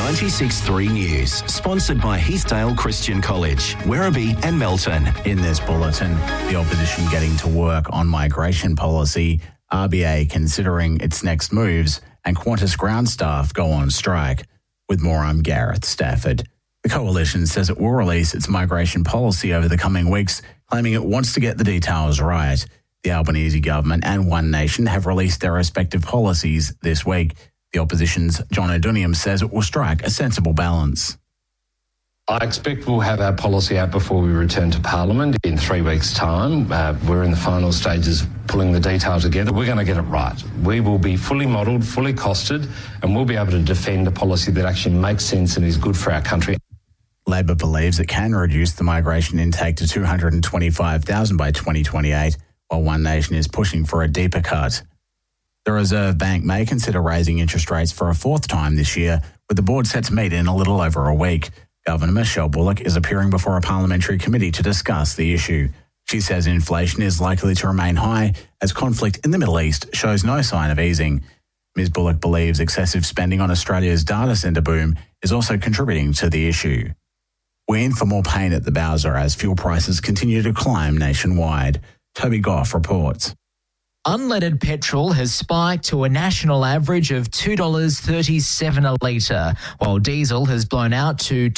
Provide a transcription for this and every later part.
96.3 News, sponsored by Heathdale Christian College, Werribee and Melton. In this bulletin, the opposition getting to work on migration policy, RBA considering its next moves, and Qantas ground staff go on strike. With more, I'm Gareth Stafford. The coalition says it will release its migration policy over the coming weeks, claiming it wants to get the details right. The Albanese government and One Nation have released their respective policies this week. The opposition's John O'Duniam says it will strike a sensible balance. I expect we'll have our policy out before we return to Parliament in 3 weeks' time. We're in the final stages of pulling the detail together. We're going to get it right. We will be fully modelled, fully costed, and we'll be able to defend a policy that actually makes sense and is good for our country. Labor believes it can reduce the migration intake to 225,000 by 2028, while One Nation is pushing for a deeper cut. The Reserve Bank may consider raising interest rates for a fourth time this year, with the board set to meet in a little over a week. Governor Michelle Bullock is appearing before a parliamentary committee to discuss the issue. She says inflation is likely to remain high as conflict in the Middle East shows no sign of easing. Ms Bullock believes excessive spending on Australia's data centre boom is also contributing to the issue. We're in for more pain at the Bowser as fuel prices continue to climb nationwide. Toby Goff reports. Unleaded petrol has spiked to a national average of $2.37 a litre, while diesel has blown out to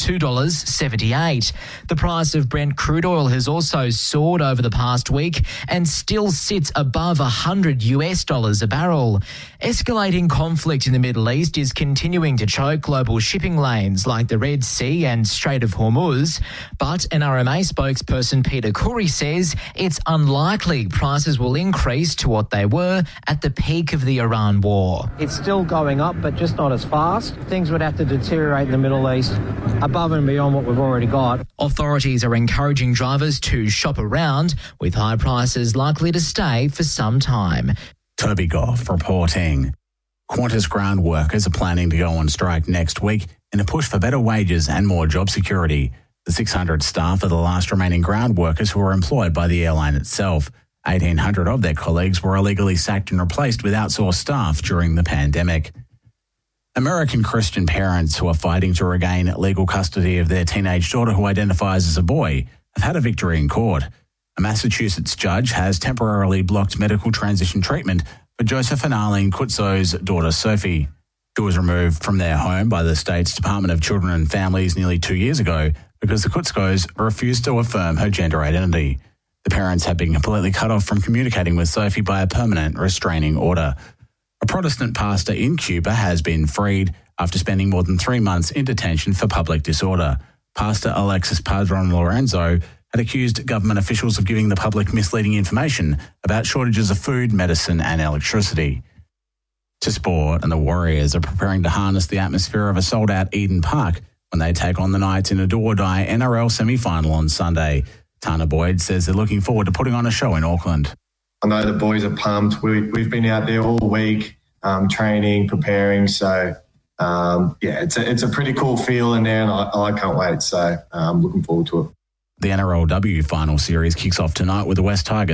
$2.78. The price of Brent crude oil has also soared over the past week and still sits above $100 a barrel. Escalating conflict in the Middle East is continuing to choke global shipping lanes like the Red Sea and Strait of Hormuz, but NRMA spokesperson Peter Khoury says it's unlikely prices will increase to what they were at the peak of the Iran war. It's still going up, but just not as fast. Things would have to deteriorate in the Middle East above and beyond what we've already got. Authorities are encouraging drivers to shop around, with high prices likely to stay for some time. Toby Goff reporting. Qantas ground workers are planning to go on strike next week in a push for better wages and more job security. The 600 staff are the last remaining ground workers who are employed by the airline itself. 1,800 of their colleagues were illegally sacked and replaced with outsourced staff during the pandemic. American Christian parents who are fighting to regain legal custody of their teenage daughter who identifies as a boy have had a victory in court. A Massachusetts judge has temporarily blocked medical transition treatment for Joseph and Arlene Kutzo's daughter Sophie. She was removed from their home by the state's Department of Children and Families nearly 2 years ago because the Kutzos refused to affirm her gender identity. The parents have been completely cut off from communicating with Sophie by a permanent restraining order. A Protestant pastor in Cuba has been freed after spending more than 3 months in detention for public disorder. Pastor Alexis Padron Lorenzo had accused government officials of giving the public misleading information about shortages of food, medicine and electricity. To sport, and the Warriors are preparing to harness the atmosphere of a sold-out Eden Park when they take on the Knights in a do-or-die NRL semi-final on Sunday. Tana Boyd says they're looking forward to putting on a show in Auckland. I know the boys are pumped. We've been out there all week, training, preparing. So, it's a pretty cool feeling there, and I can't wait. So I'm looking forward to it. The NRLW final series kicks off tonight with the West Tigers